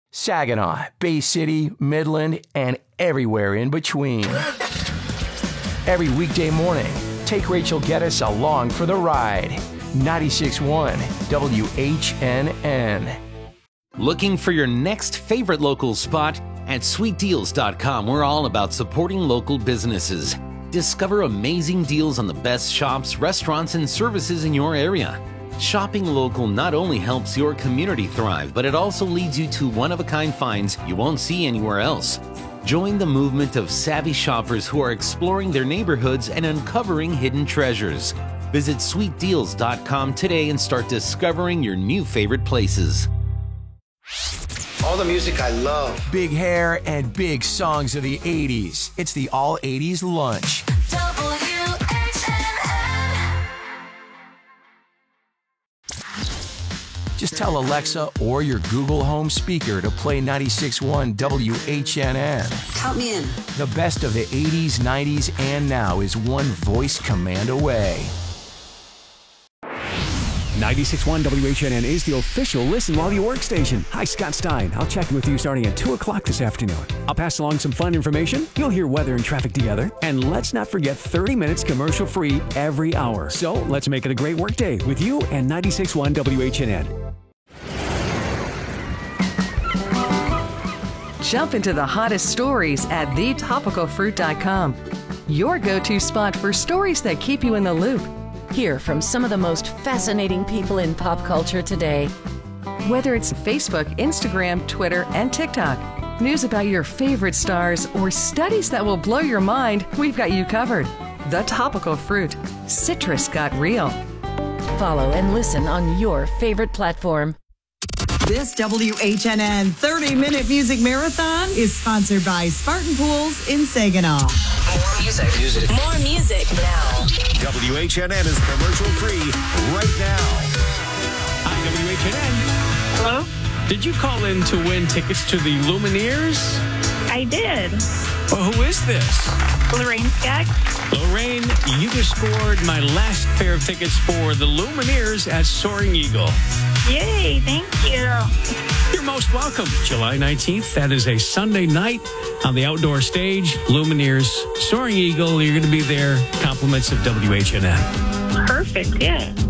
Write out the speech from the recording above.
Saginaw, Bay City, Midland, and everywhere in between. Every weekday morning, take Rachel Geddes along for the ride. 96.1 WHNN. Looking for your next favorite local spot? At sweetdeals.com, we're all about supporting local businesses. Discover amazing deals on the best shops, restaurants, and services in your area. Shopping local not only helps your community thrive, but it also leads you to one-of-a-kind finds you won't see anywhere else. Join the movement of savvy shoppers who are exploring their neighborhoods and uncovering hidden treasures. Visit sweetdeals.com today and start discovering your new favorite places. All the music I love. Big hair and big songs of the 80s. It's the All 80s Lunch. Just tell Alexa or your Google Home speaker to play 96.1 WHNN. Count me in. The best of the 80s, 90s, and now is one voice command away. 96.1 WHNN is the official Listen While You Work station. Hi, Scott Stein. I'll check in with you starting at 2 o'clock this afternoon. I'll pass along some fun information. You'll hear weather and traffic together. And let's not forget 30 minutes commercial-free every hour. So let's make it a great work day with you and 96.1 WHNN. Jump into the hottest stories at thetopicalfruit.com. Your go-to spot for stories that keep you in the loop. Hear from some of the most fascinating people in pop culture today. Whether it's Facebook, Instagram, Twitter, and TikTok, news about your favorite stars, or studies that will blow your mind, we've got you covered. The Topical Fruit. Citrus got real. Follow and listen on your favorite platform. This WHNN 30-minute music marathon is sponsored by Spartan Pools in Saginaw. More music. More music now. WHNN is commercial-free right now. Hi, WHNN. Hello? Did you call in to win tickets to the Lumineers? I did. Well, who is this? Lorraine Skaggs. Lorraine, you just scored my last pair of tickets for the Lumineers at Soaring Eagle. Yay, thank you. You're most welcome. July 19th, that is a Sunday night on the outdoor stage. Lumineers, Soaring Eagle, you're going to be there. Compliments of WHNN. Perfect, yeah.